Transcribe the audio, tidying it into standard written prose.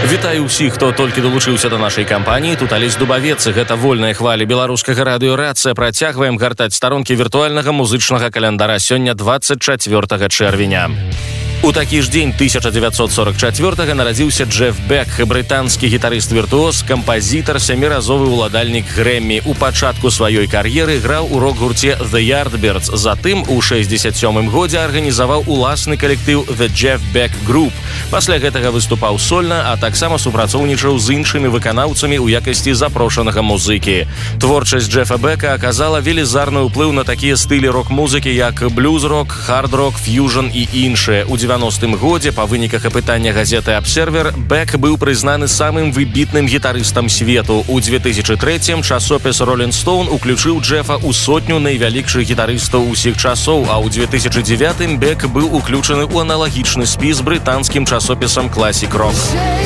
Вітаю ўсіх, хто толькі далучыўся да нашай кампаніі. Тут Алесь Дубавец, і гэта вольная хваля беларускага радыё «Рацыя». Працягваем гартаць старонкі віртуальнага музычнага календара. Сёння 24 чэрвеня. У такі ж дзень 1944-га нарадзіўся Джеф Бек, брытанскі гітарыст-віртуоз, кампазітар, сяміразовы ўладальнік Грэммі. У пачатку сваёй кар'еры граў у рок-гурце The Yardbirds. Затым у 67-м годзе арганізаваў уласны калектыў The Jeff Beck Group. Пасля гэтага выступаў сольна, а таксама супрацоўнічаў з іншымі выканаўцамі ў якасці запрошанага музыкі. Творчасць Джефа Бека аказала велізарны ўплыў на такія стылі рок-музыкі, як блюз-рок, хард-рок, фьюжн і іншыя. У 90-м годзе, па выніках апытання газеты «Абсервер», Бек быў прызнаны самым выбітным гітарыстам свету. У 2003-м часопіс «Роллінг Стоун» уключыў Джефа ў сотню найвялікшых гітарыстаў усіх часоў, а ў 2009-м Бек быў уключаны ў аналагічны спіс брытанскім часопісам «Класік Рок».